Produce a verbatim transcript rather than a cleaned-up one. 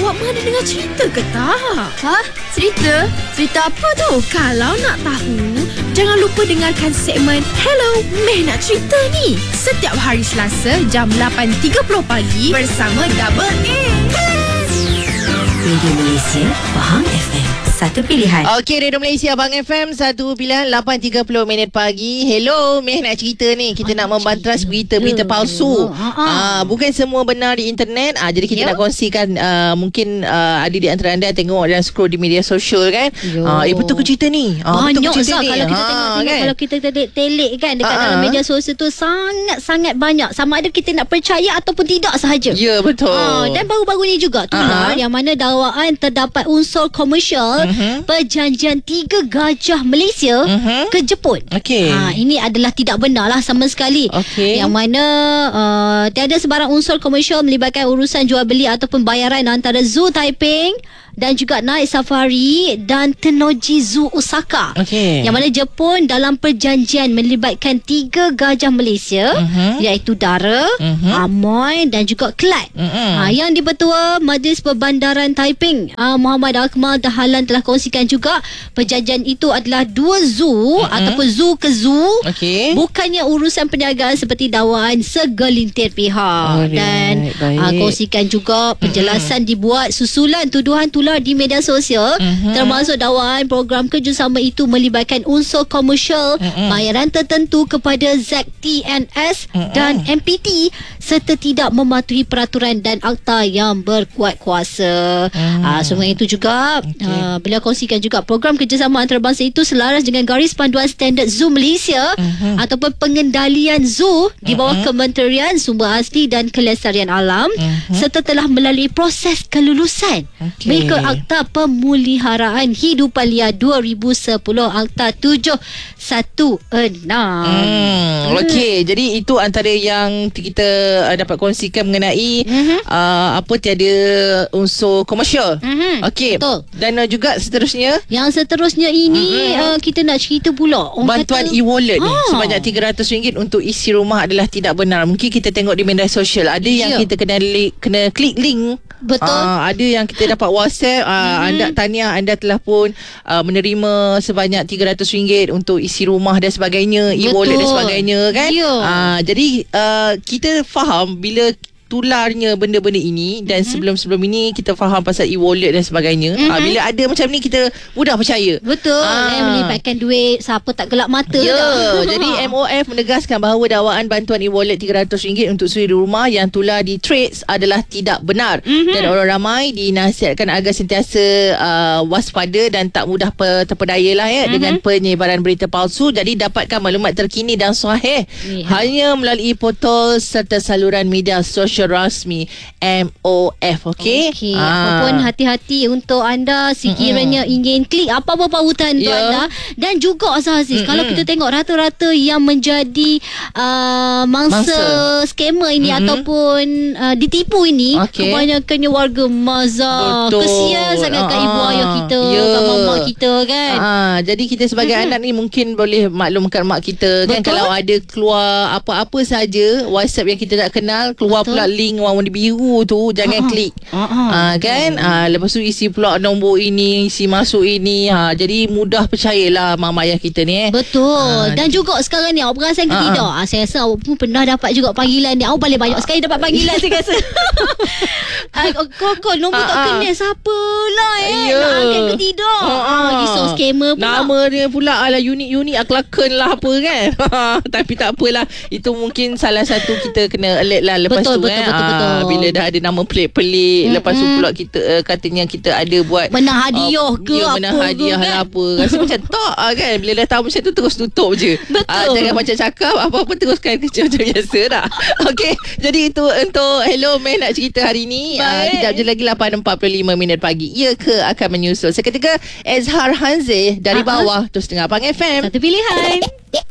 Awak pernah dengar cerita ke tak? Ha? Cerita? Cerita apa tu? Kalau nak tahu, jangan lupa dengarkan segmen Hello, Meh Nak Cerita ni setiap hari Selasa jam lapan tiga puluh pagi bersama Double A. Radio Malaysia, Faham F M, satu pilihan. Okey, Radio Malaysia, Abang F M, satu pilihan, lapan tiga puluh minit pagi. Hello, Meh Nak Cerita ni. Kita nak membantras berita-berita palsu. Ah, bukan semua benar di internet. Ah, jadi kita Yo. nak kongsikan, uh, mungkin uh, ada di antara anda tengok dan scroll di media sosial kan. Ah, eh, betul ke cerita ni? Ah, Banyak betul ke cerita Zah, ni? kalau kita Ah, tengok-tengok kan? Kalau kita telik kan dekat Ah. dalam media sosial tu sangat-sangat banyak. Sama ada kita nak percaya ataupun tidak sahaja. Ya, betul. Ah, dan baru-baru ni juga tular Ah. yang mana dakwaan terdapat unsur komersial Mhm. perjanjian tiga gajah Malaysia Mhm. ke Jepun. Okey. Ah, ini adalah tidak benar lah sama sekali. Okey. Yang mana uh, tiada sebarang unsur komersial melibatkan urusan jual beli ataupun bayaran antara Zoo Taiping dan juga Night Safari dan Tennoji Zoo Osaka. Okey. Yang mana Jepun dalam perjanjian melibatkan tiga gajah Malaysia, Mhm. iaitu Dara, Mhm. Amoy dan juga Clyde. Mhm. Ha, yang di-Pertua Majlis Perbandaran Taiping, ha, Muhammad Akmal Dahlan telah kongsikan juga perjanjian itu adalah dua zoo Mhm. ataupun zoo ke zoo. Okey. Bukannya urusan perniagaan seperti dakwaan segelintir pihak. Alright, Dan baik. ha, kongsikan juga penjelasan dibuat susulan tuduhan tular di media sosial, Mhm. termasuk dakwaan program kerjasama itu melibatkan unsur komersial, Mhm. bayaran tertentu kepada Z T N S Mhm. dan M P T serta tidak mematuhi peraturan dan akta yang berkuat kuasa. Mhm. Ah, semua itu juga Okey. ah, beliau kongsikan juga program kerjasama antarabangsa itu selaras dengan garis panduan standard Zoo Malaysia Mhm. ataupun pengendalian zoo di bawah Mhm. Kementerian Sumber Asli dan Kelestarian Alam, Mhm. serta telah melalui proses kelulusan Okey. mengikut Akta Pemuliharaan Hidupan Liar dua ribu sepuluh, Akta tujuh satu enam. Hmm, Okey, jadi itu antara yang kita uh, dapat kongsikan mengenai Mhm. uh, apa tiada unsur komersial. Mhm, Okey. betul. Dan uh, juga seterusnya Yang seterusnya ini Mhm. uh, kita nak cerita pula. Orang bantuan kata, e-wallet ni Ah. sebanyak tiga ratus ringgit untuk isi rumah adalah tidak benar. Mungkin kita tengok di media sosial ada yang Ya. kita kena li- kena klik link. Betul. Uh, ada yang kita dapat WhatsApp uh, Mhm. anda tahniah anda telah pun uh, menerima sebanyak tiga ratus ringgit untuk isi rumah dan sebagainya, e-wallet dan Betul. sebagainya kan. Ya. Uh, jadi uh, kita faham bila tularnya benda-benda ini dan Mhm. sebelum-sebelum ini kita faham pasal e-wallet dan sebagainya. Mhm. Uh, bila ada macam ni kita mudah percaya. Betul. Ah. Eh, melibatkan duit, siapa tak gelap mata Ya, dah. jadi M O F menegaskan bahawa dakwaan bantuan e-wallet tiga ratus ringgit untuk suri rumah yang tular di Trades adalah tidak benar. Mhm. Dan orang ramai dinasihatkan agar sentiasa uh, waspada dan tak mudah pe- terpedaya lah ya Mhm. dengan penyebaran berita palsu. Jadi dapatkan maklumat terkini dan sahih Ya. hanya melalui portal serta saluran media sosial rasmi M O F. Okey. Okey, Ah. apapun hati-hati untuk anda sekiranya mm-hmm. ingin klik apa-apa pautan untuk Ya. anda. Dan juga Azhaziz, Mm-mm. kalau kita tengok rata-rata yang menjadi uh, mangsa, Mangsa. scammer ini Mm-mm. ataupun uh, ditipu ini, Okey. kebanyakannya warga Mazar. Betul. Kesian sangat kat Ah, ibu ayah kita, ya. kat mak kita kan. Ah, jadi kita sebagai Mhm. anak ni mungkin boleh maklumkan mak kita kan, Betul. kalau ada keluar apa-apa saja WhatsApp yang kita tak kenal, keluar Betul. pula link warna biru tu, jangan Ah, klik. ah, ah. Ah, kan? Ah, lepas tu isi pula nombor ini, isi masuk ini. Ha, jadi mudah percayalah mak ayah kita ni eh. Betul. Ah, Dan juga sekarang ni awak perasan ke Ah, tidak? Ah, saya rasa awak pun pernah dapat juga panggilan ni. Awak paling banyak sekali dapat panggilan saya rasa. Ah, kau nombor tak Ah, ah. kenal siapa lah eh. Ya. Nak angkat ke tidak? Ah, Ah, ah. risau scammer pula. Nama dia pula ala unik-unik akhlakan lah apa kan. Tapi tak apalah. Itu mungkin salah satu kita kena alert lah lepas Betul, tu betul, eh. betul, Ah, betul. bila dah ada nama pelik-pelik, Mm-mm. lepas tu pula kita uh, katanya kita ada buat Menang hadiah uh, ke ya, apa menang ke hadiah kan? lah apa. Rasa macam tak ah, kan. Bila dah tahu macam tu terus tutup je. Betul. Ah, jangan macam cakap apa-apa teruskan kerja macam biasa dah. Okey. Jadi itu untuk Hello Meh Nak Cerita hari ni. Ah, Baik. kejap je lagi lapan empat puluh lima minit pagi. Ia ke akan menyusul. Seketika Ezhar Hanzeh dari Ah, ah. bawah terus dengar Abang F M. Satu pilihan.